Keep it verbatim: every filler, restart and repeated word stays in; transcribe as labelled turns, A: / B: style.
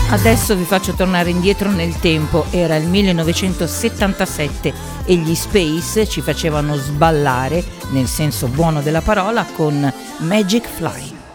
A: Adesso vi faccio tornare indietro nel tempo, era il millenovecentosettantasette e gli Space ci facevano sballare, nel senso buono della parola, con Magic Fly.